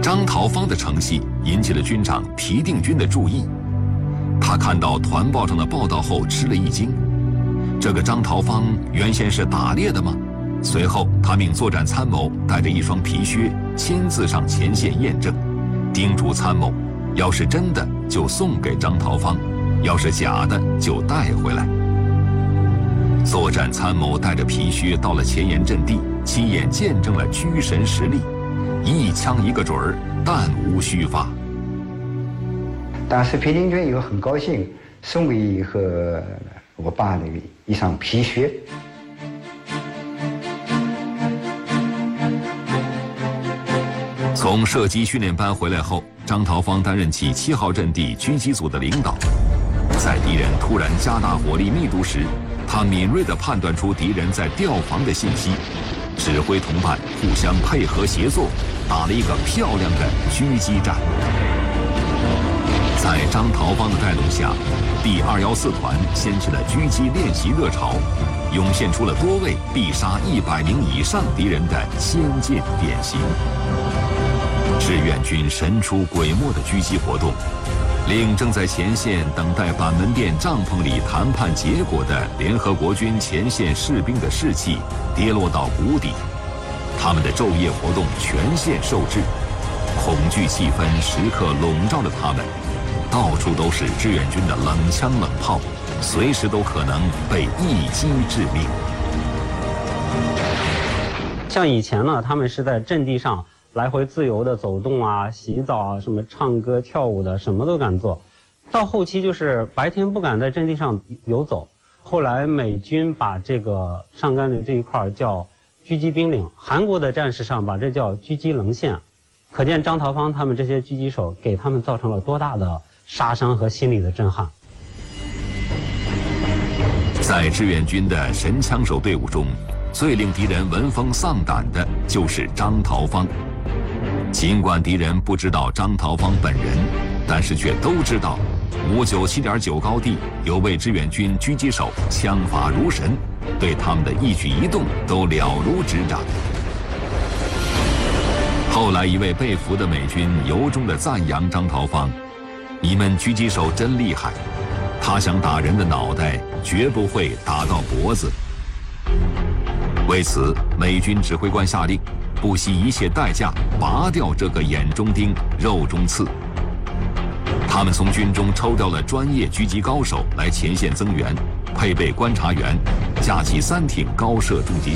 张桃芳的成绩引起了军长提定军的注意。他看到团报上的报道后吃了一惊，这个张桃芳原先是打猎的吗？随后他命作战参谋带着一双皮靴亲自上前线验证，叮嘱参谋，要是真的就送给张桃芳，要是假的就带回来。作战参谋带着皮靴到了前沿阵地，亲眼见证了狙神实力，一枪一个准儿，弹无虚发。 当时皮定均又很高兴，送给和我爸那个一双皮靴。 从射击训练班回来后，张桃芳担任起7号阵地狙击组的领导。在敌人突然加大火力密度时，他敏锐地判断出敌人在调防的信息，指挥同伴互相配合协作，打了一个漂亮的狙击战。在张桃芳的带动下，第214团掀起了狙击练习热潮，涌现出了多位必杀100名以上敌人的先进典型。志愿军神出鬼没的狙击活动，令正在前线等待板门店帐篷里谈判结果的联合国军前线士兵的士气跌落到谷底，他们的昼夜活动全线受制，恐惧气氛时刻笼罩着他们，到处都是志愿军的冷枪冷炮，随时都可能被一击致命。 像以前呢，他们是在阵地上来回自由的走动啊、洗澡啊、什么唱歌跳舞的，什么都敢做。到后期就是白天不敢在阵地上游走，后来美军把这个上杆的这一块叫狙击兵领，韩国的战士上把这叫狙击棱线。可见张桃芳他们这些狙击手给他们造成了多大的杀伤和心理的震撼。 在志愿军的神枪手队伍中，最令敌人闻风丧胆的就是张桃芳。尽管敌人不知道张桃芳本人，但是却都知道597.9高地有位志愿军狙击手枪法如神，对他们的一举一动都了如指掌。后来一位被俘的美军由衷地赞扬张桃芳：“你们狙击手真厉害，他想打人的脑袋，绝不会打到脖子。”为此，美军指挥官下令，不惜一切代价拔掉这个眼中钉、肉中刺。他们从军中抽调了专业狙击高手来前线增援，配备观察员，架起3挺高射重机